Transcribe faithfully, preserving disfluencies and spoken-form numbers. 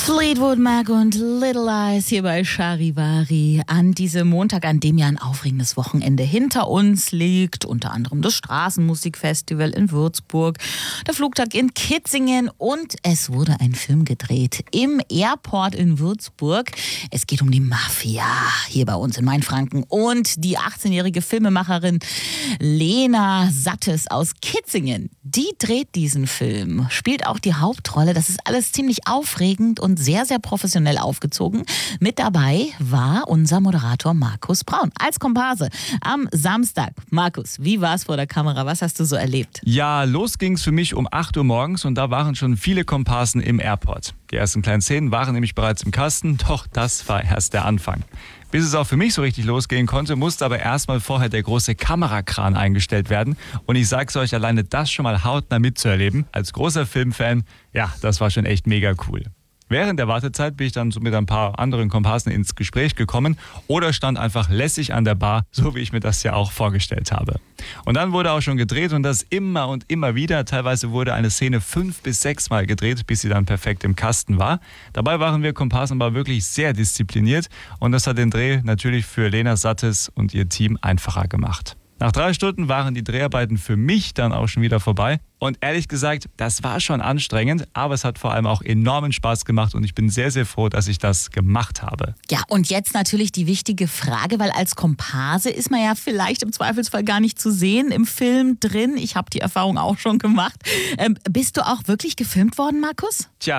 Fleetwood Mac und Little Eyes hier bei Charivari an diesem Montag, an dem ja ein aufregendes Wochenende hinter uns liegt. Unter anderem das Straßenmusikfestival in Würzburg, der Flugtag in Kitzingen und es wurde ein Film gedreht im Airport in Würzburg. Es geht um die Mafia hier bei uns in Mainfranken und die achtzehnjährige Filmemacherin Lena Sattes aus Kitzingen, die dreht diesen Film, spielt auch die Hauptrolle. Das ist alles ziemlich aufregend und sehr, sehr professionell aufgezogen. Mit dabei war unser Moderator Markus Braun als Komparse am Samstag. Markus, wie war es vor der Kamera? Was hast du so erlebt? Ja, los ging's für mich um acht Uhr morgens und da waren schon viele Komparsen im Airport. Die ersten kleinen Szenen waren nämlich bereits im Kasten, doch das war erst der Anfang. Bis es auch für mich so richtig losgehen konnte, musste aber erstmal vorher der große Kamerakran eingestellt werden. Und ich sag's euch, alleine das schon mal hautnah mitzuerleben, als großer Filmfan, ja, das war schon echt mega cool. Während der Wartezeit bin ich dann so mit ein paar anderen Komparsen ins Gespräch gekommen oder stand einfach lässig an der Bar, so wie ich mir das ja auch vorgestellt habe. Und dann wurde auch schon gedreht und das immer und immer wieder. Teilweise wurde eine Szene fünf bis sechs Mal gedreht, bis sie dann perfekt im Kasten war. Dabei waren wir Komparsen aber wirklich sehr diszipliniert und das hat den Dreh natürlich für Lena Sattes und ihr Team einfacher gemacht. Nach drei Stunden waren die Dreharbeiten für mich dann auch schon wieder vorbei. Und ehrlich gesagt, das war schon anstrengend, aber es hat vor allem auch enormen Spaß gemacht und ich bin sehr, sehr froh, dass ich das gemacht habe. Ja, und jetzt natürlich die wichtige Frage, weil als Komparse ist man ja vielleicht im Zweifelsfall gar nicht zu sehen im Film drin. Ich habe die Erfahrung auch schon gemacht. Ähm, bist du auch wirklich gefilmt worden, Markus? Tja,